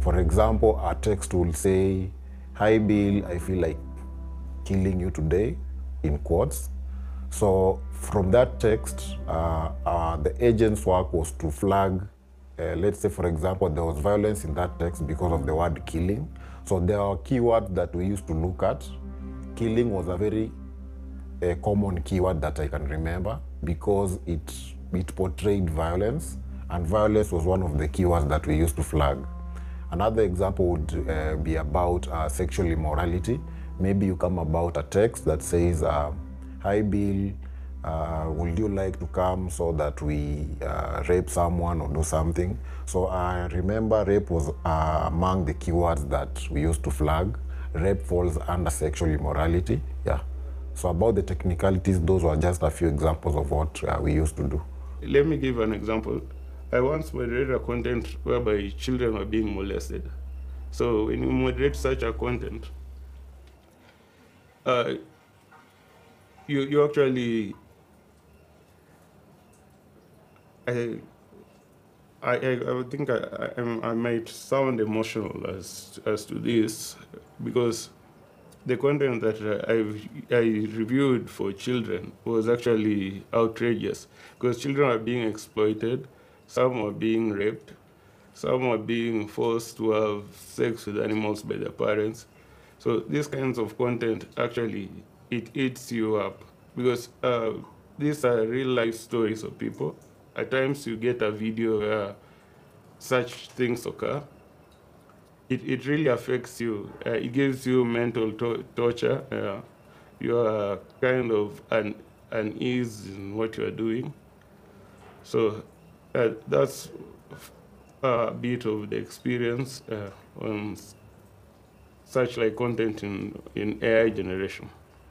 For example, our text will say, "Hi Bill, I feel like killing you today," in quotes. So from that text, the agent's work was to flag, let's say for example, there was violence in that text because of the word killing. So there are keywords that we used to look at. Killing was a very common keyword that I can remember because it portrayed violence, and violence was one of the keywords that we used to flag. Another example would be about sexual immorality. Maybe you come about a text that says, "Hi Bill, would you like to come so that we rape someone or do something?" So I remember rape was among the keywords that we used to flag. Rape falls under sexual immorality. Yeah. So about the technicalities, those were just a few examples of what we used to do. Let me give an example. I once moderated a content whereby children were being molested. So when you moderate such a content, you actually, I think I might sound emotional as to this, because the content that I reviewed for children was actually outrageous, because children are being exploited, some are being raped, some are being forced to have sex with animals by their parents. So these kinds of content, actually, it eats you up, because these are real life stories of people. At times you get a video where such things occur. It really affects you. It gives you mental torture. You are kind of unease in what you are doing. So that's a bit of the experience on such like content in AI generation.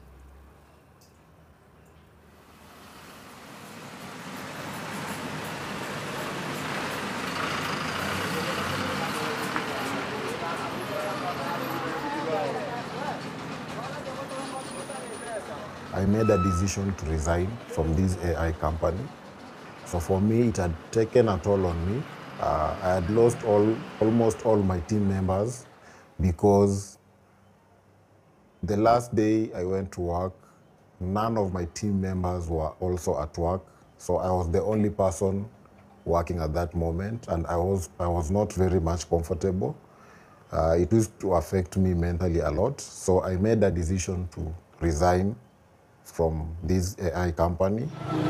I made a decision to resign from this AI company. So for me, it had taken a toll on me. I had lost almost all my team members because the last day I went to work, none of my team members were also at work. So I was the only person working at that moment, and I was not very much comfortable. It used to affect me mentally a lot. So I made a decision to resign from this AI company.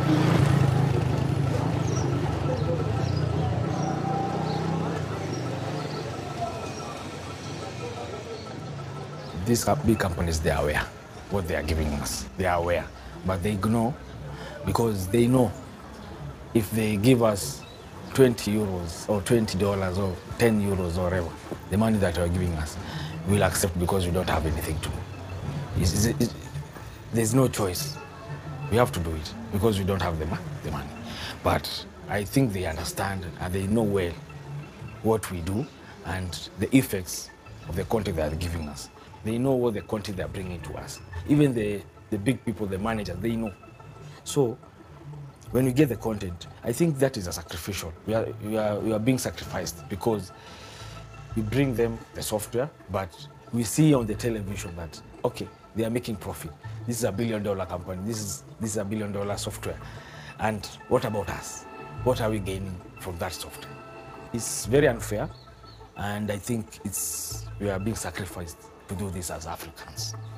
These big companies, they are aware what they are giving us. They are aware, but they ignore because they know if they give us 20 euros or $20 or 10 euros or whatever, the money that you are giving us, we'll accept because we don't have anything to do. There's no choice. We have to do it because we don't have the money. But I think they understand and they know well what we do and the effects of the content they are giving us. They know what the content they are bringing to us. Even the big people, the managers, they know. So when we get the content, I think that is a sacrificial. We are being sacrificed because we bring them the software, but we see on the television that, okay, they are making profit. This is $1 billion company. This is $1 billion software. And what about us? What are we gaining from that software? It's very unfair, and I think we are being sacrificed to do this as Africans.